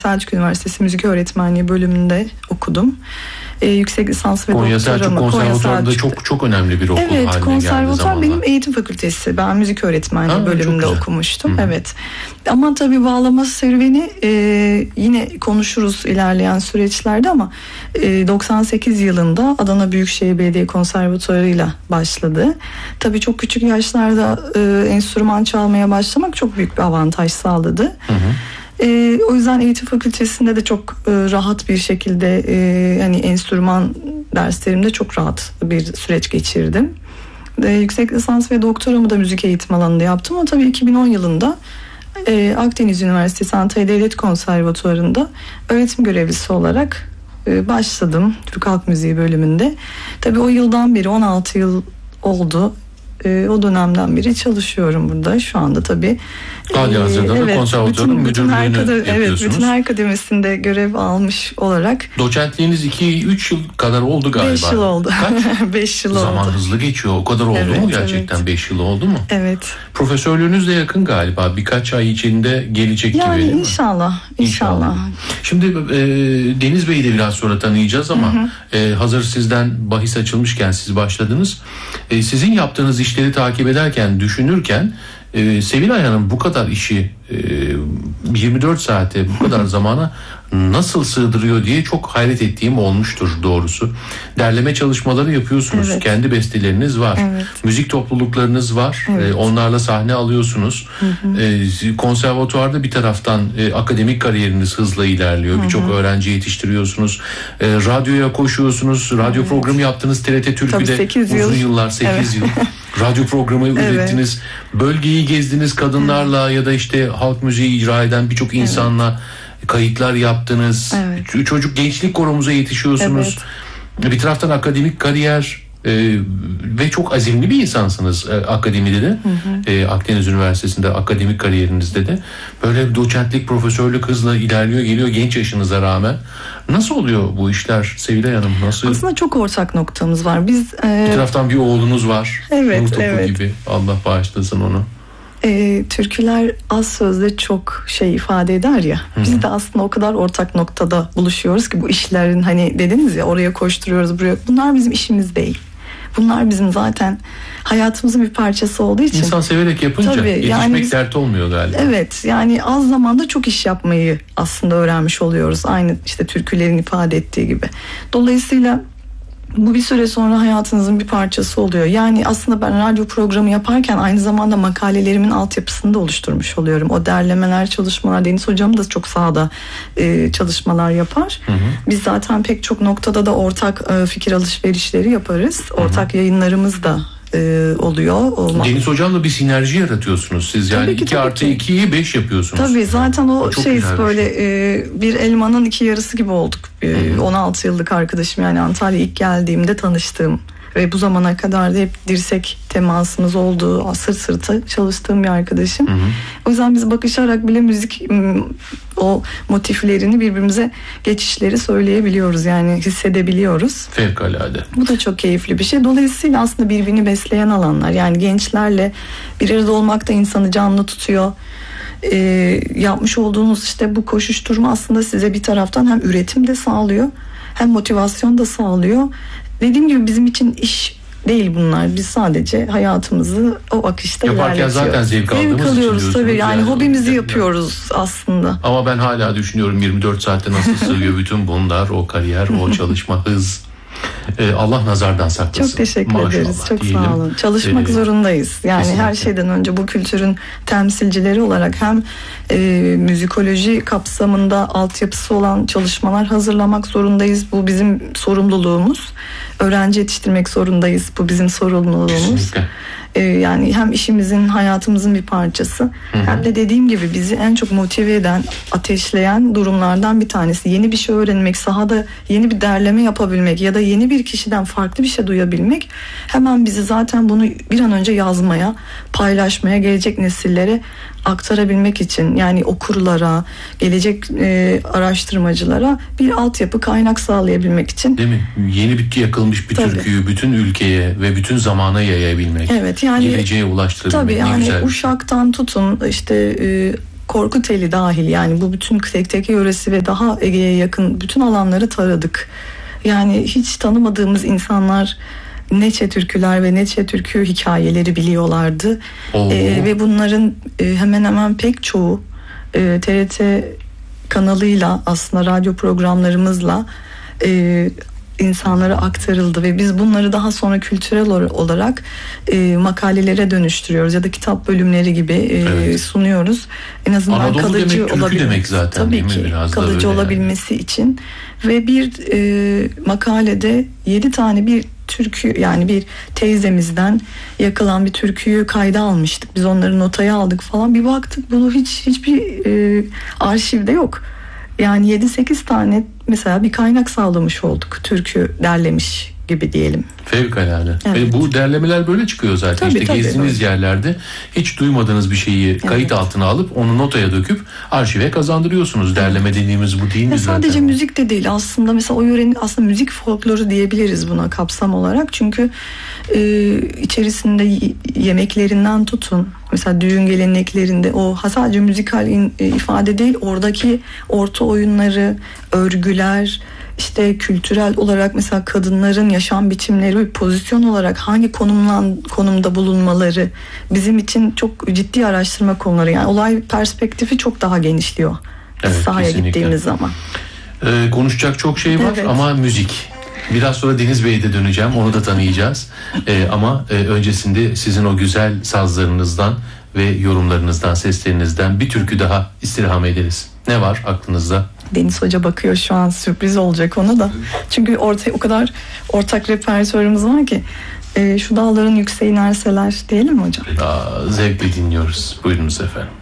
Selçuk Üniversitesi Müzik Öğretmenliği bölümünde okudum. Yüksek lisans ve Konya Selçuk doktoramı Konservatuvarı'nda çok önemli bir okul haline geldi zamanla. Evet, konservatuvar benim eğitim fakültesi. Ben müzik öğretmenliği bölümünde okumuştum. Hı-hı. Evet. Ama tabii bağlama serüveni yine konuşuruz ilerleyen süreçlerde ama 98 yılında Adana Büyükşehir Belediye Konservatuvarı'yla başladı. Tabii çok küçük yaşlarda enstrüman çalmaya başlamak çok büyük bir avantaj sağladı. Hı-hı. O yüzden eğitim fakültesinde de çok rahat bir şekilde hani enstrüman derslerimde çok rahat bir süreç geçirdim. Yüksek lisans ve doktoramı da müzik eğitim alanında yaptım ama tabii 2010 yılında Akdeniz Üniversitesi Antalya Devlet Konservatuvarı'nda öğretim görevlisi olarak başladım Türk Halk Müziği bölümünde. Tabii o yıldan beri 16 yıl oldu. O dönemden beri çalışıyorum burada. Şu anda tabii. Halihazırda da konservatuvarın müdürlüğünü yapıyorsunuz. Evet, bütün her kademesinde görev almış olarak. Doçentliğiniz 2-3 yıl kadar oldu galiba. 5 yıl oldu. Kaç? 5 yıl Zaman oldu. hızlı geçiyor. O kadar oldu mu gerçekten? 5 yıl oldu mu? Evet. Profesörlüğünüz de yakın galiba. Birkaç ay içinde gelecek gibi değil mi? İnşallah. Şimdi Deniz Bey'i de biraz sonra tanıyacağız ama hazır sizden bahis açılmışken siz başladınız. Sizin yaptığınız işleri takip ederken, düşünürken Sevilay Hanım bu kadar işi 24 saate, bu kadar zamana nasıl sığdırıyor diye çok hayret ettiğim olmuştur doğrusu. Derleme çalışmaları yapıyorsunuz. Evet. Kendi besteleriniz var. Evet. Müzik topluluklarınız var. Evet. Onlarla sahne alıyorsunuz. Konservatuvarda bir taraftan akademik kariyeriniz hızla ilerliyor. Birçok öğrenci yetiştiriyorsunuz. Radyoya koşuyorsunuz. Radyo programı yaptınız TRT Türkü'de uzun yıllar, 8 yıl. Radyo programı ürettiniz. Bölgeyi gezdiniz kadınlarla ya da işte halk müziği icra eden birçok insanla kayıtlar yaptınız. Evet. Çocuk gençlik korumuza yetişiyorsunuz. Evet. Bir taraftan akademik kariyer ve çok azimli bir insansınız akademide de. Akdeniz Üniversitesi'nde akademik kariyerinizde de. Böyle doçentlik, profesörlük hızla ilerliyor, geliyor genç yaşınıza rağmen. Nasıl oluyor bu işler Sevilay Hanım? Nasıl? Aslında çok ortak noktamız var. Biz bir taraftan bir oğlunuz var. Evet, Nur topu gibi. Allah bağışlasın onu. Türküler az sözde çok şey ifade eder ya. Biz de aslında o kadar ortak noktada buluşuyoruz ki bu işlerin hani dediniz ya oraya koşturuyoruz buraya. Bunlar bizim işimiz değil. Bunlar bizim zaten hayatımızın bir parçası olduğu için. İnsan severek yapınca yetişmek dert olmuyor galiba. Evet, yani az zamanda çok iş yapmayı aslında öğrenmiş oluyoruz. Aynı işte türkülerin ifade ettiği gibi. Dolayısıyla bu bir süre sonra hayatınızın bir parçası oluyor. Yani aslında ben radyo programı yaparken aynı zamanda makalelerimin altyapısını da oluşturmuş oluyorum. O derlemeler, çalışmalar, Deniz Hocam da çok sahada çalışmalar yapar. Biz zaten pek çok noktada da ortak fikir alışverişleri yaparız. Ortak yayınlarımız da oluyor. Deniz Hocam'la bir sinerji yaratıyorsunuz siz. Yani 2+2'yi 5 yapıyorsunuz. Tabii zaten o şey böyle bir elmanın iki yarısı gibi olduk. 16 yıllık arkadaşım, yani Antalya'ya ilk geldiğimde tanıştığım ve bu zamana kadar da hep dirsek temasımız olduğu, sırt sırta çalıştığım bir arkadaşım. O yüzden biz bakışarak bile müzik o motiflerini birbirimize geçişleri söyleyebiliyoruz. Yani hissedebiliyoruz. Fevkalade. Bu da çok keyifli bir şey. Dolayısıyla aslında birbirini besleyen alanlar. Yani gençlerle bir arada olmak da insanı canlı tutuyor. Yapmış olduğunuz işte bu koşuşturma aslında size bir taraftan hem üretim de sağlıyor, hem motivasyon da sağlıyor. Dediğim gibi bizim için iş değil bunlar. Biz sadece hayatımızı o akışta yaparken zaten zevk alıyoruz tabii. Yani hobimizi yapıyoruz aslında. Ama ben hala düşünüyorum 24 saatte nasıl sığıyor bütün bunlar, o kariyer, o çalışma, hız. Allah nazardan saklasın. Çok teşekkür ederiz. Çok diyelim. Sağ olun. Çalışmak zorundayız. Yani kesinlikle. Her şeyden önce bu kültürün temsilcileri olarak hem müzikoloji kapsamında altyapısı olan çalışmalar hazırlamak zorundayız. Bu bizim sorumluluğumuz. Öğrenci yetiştirmek zorundayız. Bu bizim sorumluluğumuz. Kesinlikle. Yani hem işimizin, hayatımızın bir parçası, hem de dediğim gibi bizi en çok motive eden, ateşleyen durumlardan bir tanesi. Yeni bir şey öğrenmek, sahada yeni bir derleme yapabilmek ya da yeni bir kişiden farklı bir şey duyabilmek hemen bizi zaten bunu bir an önce yazmaya, paylaşmaya, gelecek nesillere aktarabilmek için, yani okurlara, gelecek araştırmacılara bir altyapı, kaynak sağlayabilmek için. Değil mi? Yeni yakılmış bir türküyü bütün ülkeye ve bütün zamana yayabilmek. Evet, yani geleceğe ulaştırabilmek. Tabii, yani Uşak'tan tutun işte Korkuteli dahil, yani bu bütün Tekke yöresi ve daha Ege'ye yakın bütün alanları taradık. Yani hiç tanımadığımız insanlar Neçe türküler ve Neçe türkü hikayeleri biliyorlardı. Ve bunların hemen hemen pek çoğu TRT kanalıyla, aslında radyo programlarımızla insanlara aktarıldı ve biz bunları daha sonra kültürel olarak makalelere dönüştürüyoruz ya da kitap bölümleri gibi sunuyoruz. En azından Anadolu kalıcı demek, türkü demek zaten, tabii ki biraz kalıcı olabilmesi için. Ve bir makalede 7 tane bir türkü, yani bir teyzemizden yakılan bir türküyü kayda almıştık. Biz onları notaya aldık falan. Bir baktık bunu hiçbir arşivde yok. Yani 7-8 tane mesela bir kaynak sağlamış olduk. Türkü derlemiş gibi diyelim. Fevkalade. Evet. Ve bu derlemeler böyle çıkıyor zaten. Tabii, işte gezdiğiniz evet. yerlerde hiç duymadığınız bir şeyi kayıt altına alıp onu notaya döküp arşive kazandırıyorsunuz. Derleme dediğimiz bu değil mi zaten? Sadece müzik de değil aslında. Mesela o yörenin aslında müzik folkloru diyebiliriz buna kapsam olarak. Çünkü içerisinde yemeklerinden tutun. Mesela düğün geleneklerinde o sadece müzikal ifade değil, oradaki orta oyunları, örgüler, işte kültürel olarak mesela kadınların yaşam biçimleri ve pozisyon olarak hangi konumda bulunmaları bizim için çok ciddi araştırma konuları. Yani olay perspektifi çok daha genişliyor sahaya kesinlikle gittiğimiz zaman. Konuşacak çok şey var ama müzik. Biraz sonra Deniz Bey'e de döneceğim, onu da tanıyacağız. Ama öncesinde sizin o güzel sazlarınızdan ve yorumlarınızdan, seslerinizden bir türkü daha istirham ederiz. Ne var aklınızda? Deniz Hoca bakıyor şu an, sürpriz olacak ona da. Çünkü o kadar ortak repertuarımız var ki. Şu dağların yükseğine erseler diyelim mi hocam? Zevkle dinliyoruz. Buyurunuz efendim.